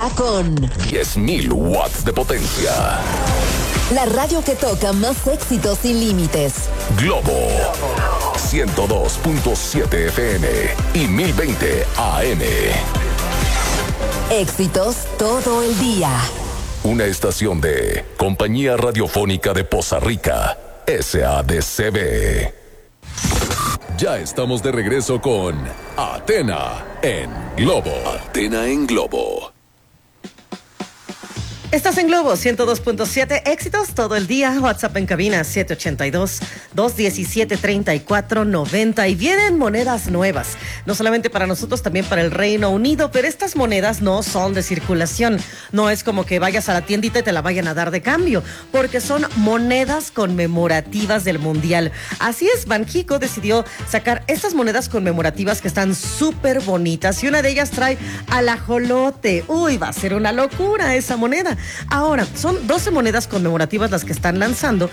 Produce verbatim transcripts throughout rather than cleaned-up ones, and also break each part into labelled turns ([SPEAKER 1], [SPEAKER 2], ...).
[SPEAKER 1] va con
[SPEAKER 2] diez mil watts de potencia.
[SPEAKER 1] La radio que toca más éxitos sin límites.
[SPEAKER 2] Globo ciento dos punto siete F M y mil veinte A M.
[SPEAKER 1] Éxitos todo el día.
[SPEAKER 2] Una estación de Compañía Radiofónica de Poza Rica, S A D C B. Ya estamos de regreso con Athena en Globo. Athena en Globo.
[SPEAKER 3] Estás en Globo ciento dos punto siete, éxitos todo el día. WhatsApp en cabina siete ocho dos, dos uno siete, tres cuatro nueve cero. Y vienen monedas nuevas, no solamente para nosotros, también para el Reino Unido, pero estas monedas no son de circulación. No es como que vayas a la tiendita y te la vayan a dar de cambio, porque son monedas conmemorativas del Mundial. Así es, Banxico decidió sacar estas monedas conmemorativas que están súper bonitas, y una de ellas trae al ajolote. Uy, va a ser una locura esa moneda. Ahora, son doce monedas conmemorativas las que están lanzando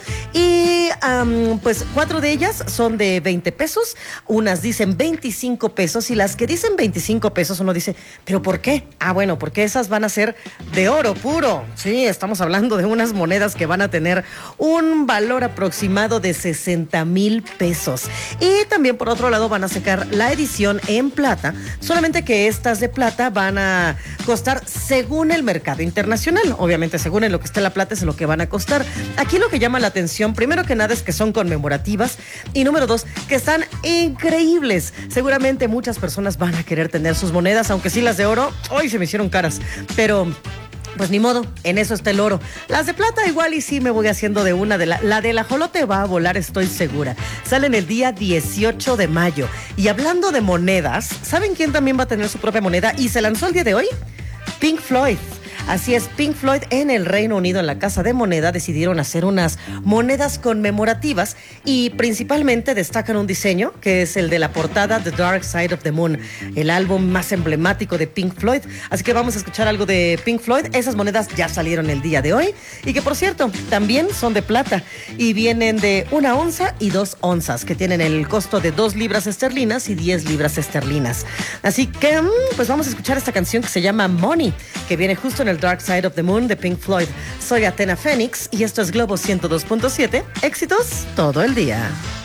[SPEAKER 3] y um, pues cuatro de ellas son de veinte pesos, unas dicen veinticinco pesos y las que dicen veinticinco pesos uno dice, ¿pero por qué? Ah, bueno, porque esas van a ser de oro puro. Sí, estamos hablando de unas monedas que van a tener un valor aproximado de sesenta mil pesos. Y también por otro lado van a sacar la edición en plata, solamente que estas de plata van a costar según el mercado internacional. Obviamente, según en lo que esté la plata es lo que van a costar. Aquí lo que llama la atención, primero que nada, es que son conmemorativas y número dos, que están increíbles. Seguramente muchas personas van a querer tener sus monedas, aunque sí las de oro, hoy se me hicieron caras, pero pues ni modo, en eso está el oro. Las de plata igual y sí me voy haciendo de una. De la, la del ajolote va a volar, estoy segura. Salen el día dieciocho de mayo. Y hablando de monedas, ¿saben quién también va a tener su propia moneda? Y se lanzó el día de hoy, Pink Floyd. Así es, Pink Floyd en el Reino Unido, en la Casa de Moneda, decidieron hacer unas monedas conmemorativas y principalmente destacan un diseño que es el de la portada The Dark Side of the Moon, el álbum más emblemático de Pink Floyd. Así que vamos a escuchar algo de Pink Floyd. Esas monedas ya salieron el día de hoy y que, por cierto, también son de plata y vienen de una onza y dos onzas, que tienen el costo de dos libras esterlinas y diez libras esterlinas. Así que, pues vamos a escuchar esta canción que se llama Money, que viene justo en el Dark Side of the Moon de Pink Floyd. Soy Athena Fénix y esto es Globo ciento dos punto siete, éxitos todo el día.